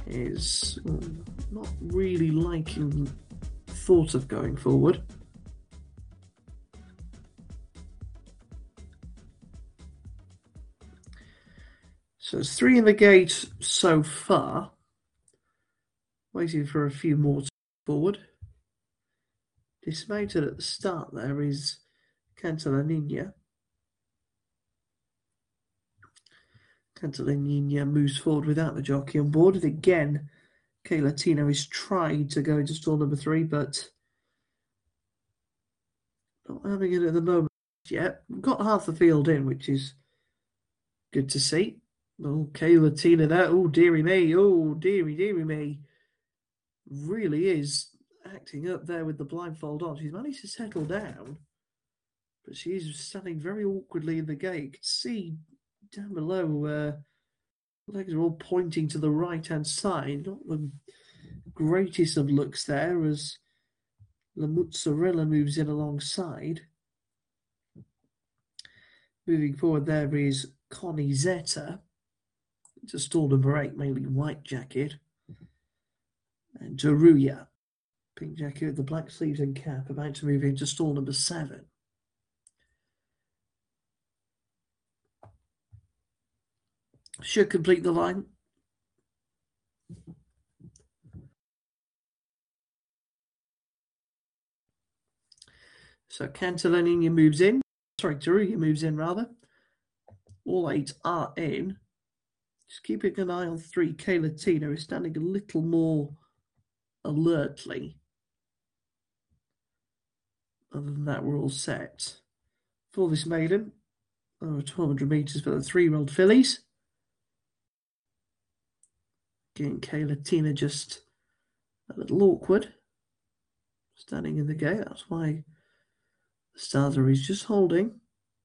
is not really liking thought of going forward. So it's 3 in the gate so far. Waiting for a few more to forward. Dismounted at the start there is Cantalanina. Cantalanina moves forward without the jockey on board. And again, Kay Latino is tried to go into stall number 3, but not having it at the moment yet. We've got half the field in, which is good to see. Oh, Kay Latino there. Oh, dearie me. Oh, dearie me. Really is acting up there with the blindfold on. She's managed to settle down, but she's standing very awkwardly in the gate. You can see down below, legs are all pointing to the right-hand side. Not the greatest of looks there as La Mozzarella moves in alongside. Moving forward there is Connie Zeta. It's a stall number 8, mainly white jacket. And Daruya, pink jacket with the black sleeves and cap, about to move into stall number 7. Should complete the line. So Cantalanina moves in. Sorry, Daruya moves in rather. All 8 are in. Just keeping an eye on 3. Kay Latino is standing a little more alertly. Other than that, we're all set. For this maiden, over 1,200 metres for the 3-year-old fillies. Again, Kay Latino just a little awkward. Standing in the gate. That's why the starter is just holding.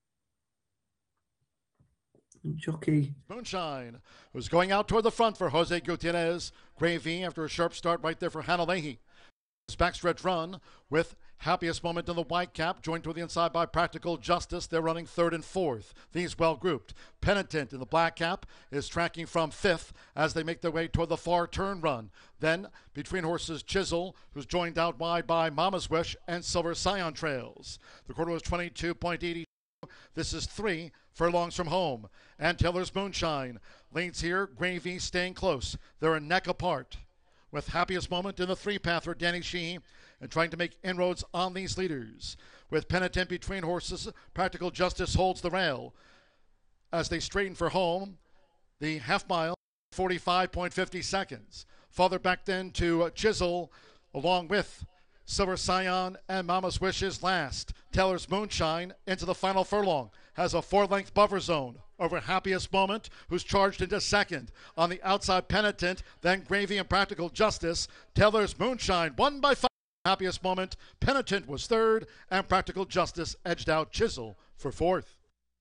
And jockey Moonshine, who's going out toward the front for Jose Gutierrez. Gravy after a sharp start right there for Hannah Leahy. His backstretch run with Happiest Moment in the white cap, joined to the inside by Practical Justice. They're running 3rd and 4th. These well grouped. Penitent in the black cap is tracking from 5th as they make their way toward the far turn run. Then between horses Chisel, who's joined out wide by Mama's Wish, and Silver Scion trails. The quarter was 22.80. This is 3 furlongs from home. And Taylor's Moonshine leads here. Gravy staying close. They're a neck apart, with Happiest Moment in the 3-pather, Danny Sheehy, and trying to make inroads on these leaders. With Penitent between horses, Practical Justice holds the rail. As they straighten for home, the half mile, 45.50 seconds. Farther back then to Chisel, along with Silver Scion and Mama's Wishes last. Taylor's Moonshine into the final furlong. Has a 4-length buffer zone over Happiest Moment, who's charged into 2nd. On the outside, Penitent, then Gravy and Practical Justice. Taylor's Moonshine won by 5. Happiest Moment, Penitent was 3rd, and Practical Justice edged out Chisel for 4th.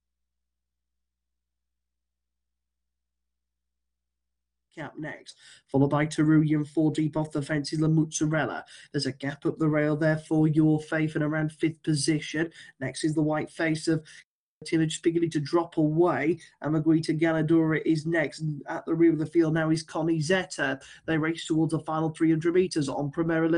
Cap next, followed by Daruya and 4 deep off the fence is La Mozzarella. There's a gap up the rail there for Your Faith and around 5th position. Next is the white face of Tina, just beginning to drop away. And Maguita Ganadora is next. At the rear of the field now is Connie Zeta. They race towards the final 300 metres on Primera